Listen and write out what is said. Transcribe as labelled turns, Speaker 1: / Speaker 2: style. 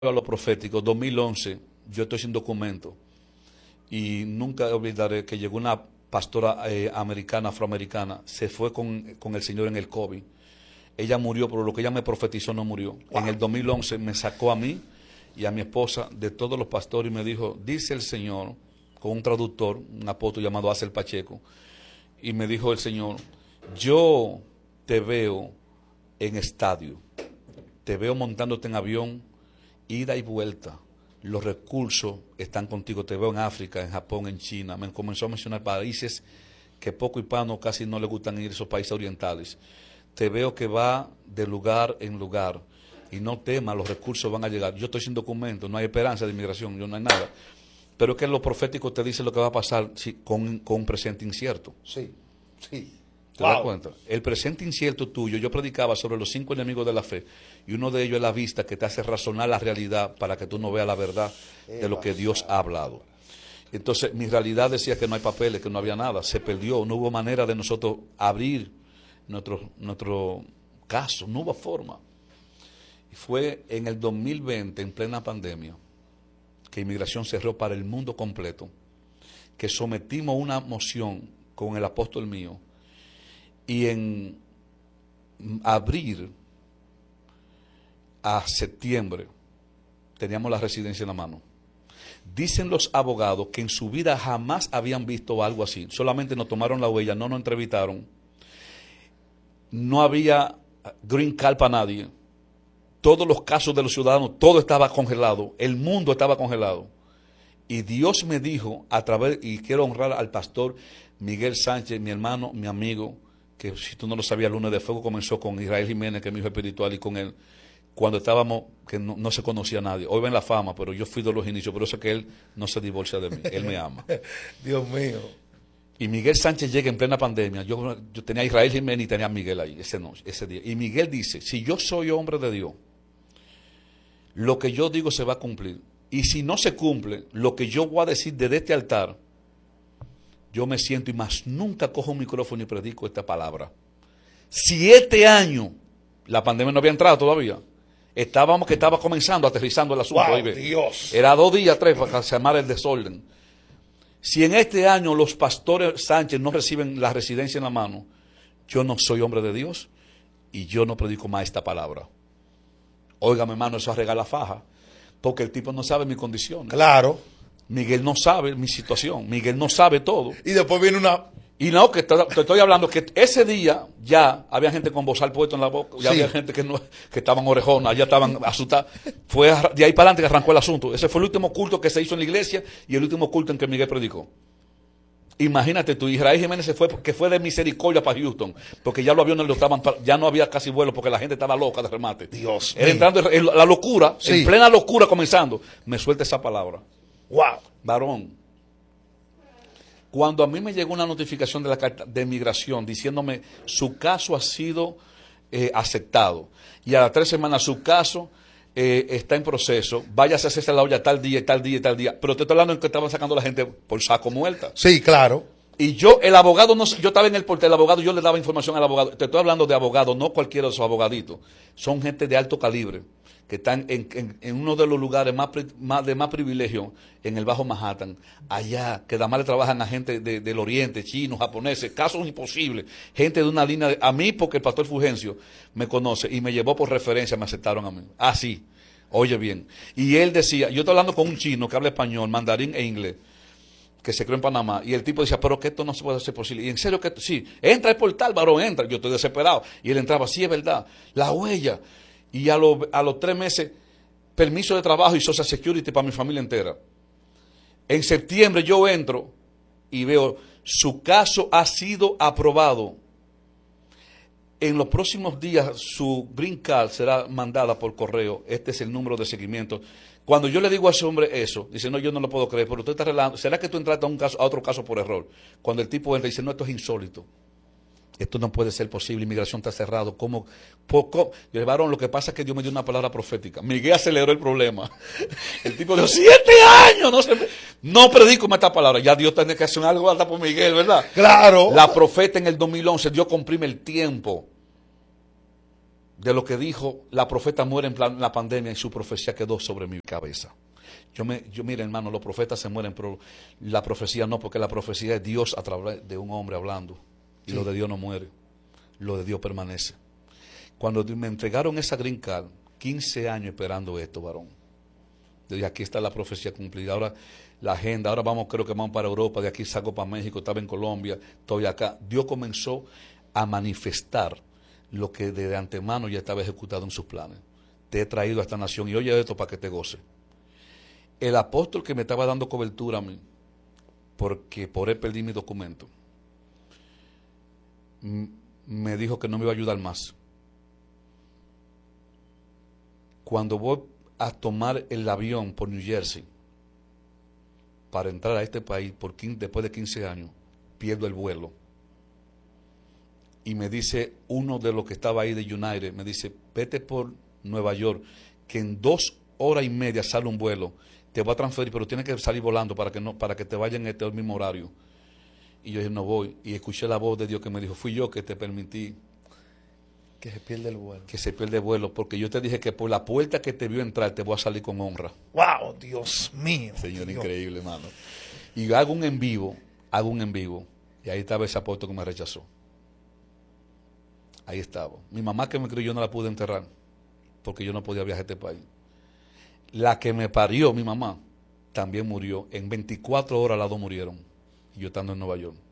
Speaker 1: a lo profético, 2011, yo estoy sin documento y nunca olvidaré que llegó una pastora americana, afroamericana, se fue con el Señor en el COVID. Ella murió, pero lo que ella me profetizó no murió. Wow. En el 2011 me sacó a mí y a mi esposa de todos los pastores y me dijo, dice el Señor, con un traductor, un apóstol llamado Acel Pacheco, y me dijo el Señor, yo te veo en estadio, te veo montándote en avión, ida y vuelta, los recursos están contigo, te veo en África, en Japón, en China. Me comenzó a mencionar países que poco hispano casi no le gustan ir, esos países orientales. Te veo que va de lugar en lugar y no temas, los recursos van a llegar. Yo estoy sin documento, no hay esperanza de inmigración, yo no hay nada. Pero es que lo profético te dice lo que va a pasar con un presente incierto.
Speaker 2: Sí, sí.
Speaker 1: ¿Te das cuenta? El presente incierto tuyo, yo predicaba sobre los 5 enemigos de la fe, y uno de ellos es la vista, que te hace razonar la realidad para que tú no veas la verdad de lo que Dios ha hablado. Entonces, mi realidad decía que no hay papeles, que no había nada, se perdió, no hubo manera de nosotros abrir nuestro caso, no hubo forma. Y fue en el 2020, en plena pandemia, que Inmigración cerró para el mundo completo, que sometimos una moción con el apóstol mío, y en abril a septiembre teníamos la residencia en la mano. Dicen los abogados que en su vida jamás habían visto algo así. Solamente nos tomaron la huella, no nos entrevistaron. No había green card para nadie. Todos los casos de los ciudadanos, todo estaba congelado. El mundo estaba congelado. Y Dios me dijo a través, y quiero honrar al pastor Miguel Sánchez, mi hermano, mi amigo, que si tú no lo sabías, Lunes de Fuego comenzó con Israel Jiménez, que es mi hijo espiritual, y con él, cuando estábamos, que no se conocía a nadie. Hoy ven la fama, pero yo fui de los inicios, por eso es que él no se divorcia de mí, él me ama.
Speaker 2: Dios mío.
Speaker 1: Y Miguel Sánchez llega en plena pandemia, yo tenía a Israel Jiménez y tenía a Miguel ahí, ese día. Y Miguel dice, si yo soy hombre de Dios, lo que yo digo se va a cumplir. Y si no se cumple, lo que yo voy a decir desde este altar, yo me siento y más nunca cojo un micrófono y predico esta palabra. 7 años, la pandemia no había entrado todavía, estaba comenzando, aterrizando el asunto.
Speaker 2: Wow, Dios.
Speaker 1: Era 2 días, 3 para se armar el desorden. Si en este año los pastores Sánchez no reciben la residencia en la mano, yo no soy hombre de Dios y yo no predico más esta palabra. Óigame, hermano, eso arregla la faja, porque el tipo no sabe mi condición.
Speaker 2: Claro.
Speaker 1: Miguel no sabe mi situación, Miguel no sabe todo.
Speaker 2: Y después viene una...
Speaker 1: Y no, que te estoy hablando que ese día ya había gente con bozal puesto en la boca, ya había gente que estaban orejonas, ya estaban asustadas. Fue de ahí para adelante que arrancó el asunto. Ese fue el último culto que se hizo en la iglesia y el último culto en que Miguel predicó. Imagínate tú, Israel Jiménez se fue, que fue de misericordia para Houston, porque ya los aviones ya no había casi vuelo porque la gente estaba loca de remate.
Speaker 2: Dios
Speaker 1: mío. Era entrando en la locura,
Speaker 2: sí.
Speaker 1: En plena locura comenzando, me suelta esa palabra.
Speaker 2: Wow.
Speaker 1: Varón, cuando a mí me llegó una notificación de la carta de migración diciéndome su caso ha sido aceptado y a las 3 semanas su caso está en proceso, váyase a hacerse la olla tal día y tal día y tal día, pero te estoy hablando de que estaban sacando a la gente por saco muerta.
Speaker 2: Sí, claro.
Speaker 1: Y yo, el abogado, yo estaba en el portal del abogado, yo le daba información al abogado. Te estoy hablando de abogados, no cualquiera de esos abogaditos. Son gente de alto calibre, que están en uno de los lugares de más privilegio, en el Bajo Manhattan, allá, que además le trabajan a gente del Oriente, chinos, japoneses, casos imposibles. Gente de una línea, a mí, porque el pastor Fulgencio me conoce y me llevó por referencia, me aceptaron a mí. Ah, sí, oye bien. Y él decía, yo estoy hablando con un chino que habla español, mandarín e inglés, que se creó en Panamá, y el tipo decía, pero que esto no se puede hacer posible. Y en serio que sí, entra el portal, varón, entra. Yo estoy desesperado. Y él entraba, sí, es verdad, la huella. Y a los 3 meses, permiso de trabajo y Social Security para mi familia entera. En septiembre yo entro y veo, su caso ha sido aprobado. En los próximos días su green card será mandada por correo. Este es el número de seguimiento. Cuando yo le digo a ese hombre eso, dice, no, yo no lo puedo creer, pero usted está relajando. ¿Será que tú entraste a otro caso por error? Cuando el tipo entra y dice, no, esto es insólito. Esto no puede ser posible, inmigración está cerrado. ¿Cómo? Poco. Yo le varón, lo que pasa es que Dios me dio una palabra profética. Miguel aceleró el problema. El tipo dijo, 7 años, no predico más esta palabra. Ya Dios tiene que hacer algo hasta por Miguel, ¿verdad?
Speaker 2: Claro.
Speaker 1: La profeta en el 2011, Dios comprime el tiempo. de lo que dijo la profeta muere en la pandemia y su profecía quedó sobre mi cabeza. Mira, hermano, los profetas se mueren, pero la profecía no, porque la profecía es Dios a través de un hombre hablando. Y lo de Dios no muere, lo de Dios permanece. Cuando me entregaron esa green card, 15 años esperando esto, varón. Desde aquí está la profecía cumplida. Ahora la agenda, ahora creo que vamos para Europa, de aquí salgo para México, estaba en Colombia, estoy acá. Dios comenzó a manifestar lo que de antemano ya estaba ejecutado en sus planes. Te he traído a esta nación y oye esto para que te goce. El apóstol que me estaba dando cobertura a mí, porque por él perdí mi documento, me dijo que no me iba a ayudar más. Cuando voy a tomar el avión por New Jersey para entrar a este país después de 15 años, pierdo el vuelo. Y me dice uno de los que estaba ahí de United, me dice, vete por Nueva York, que en 2 horas y media sale un vuelo, te voy a transferir, pero tienes que salir volando para que te vaya en este mismo horario. Y yo dije, no voy. Y escuché la voz de Dios que me dijo, fui yo que te permití
Speaker 2: que se pierde el vuelo.
Speaker 1: Que se pierde el vuelo, porque yo te dije que por la puerta que te vio entrar te voy a salir con honra.
Speaker 2: ¡Wow! Dios mío.
Speaker 1: Señor,
Speaker 2: Dios.
Speaker 1: increíble, hermano. Y hago un en vivo, y ahí estaba ese apóstol que me rechazó. Ahí estaba. Mi mamá que me crió yo no la pude enterrar, porque yo no podía viajar a este país. La que me parió, mi mamá, también murió. En 24 horas las dos murieron, y yo estando en Nueva York.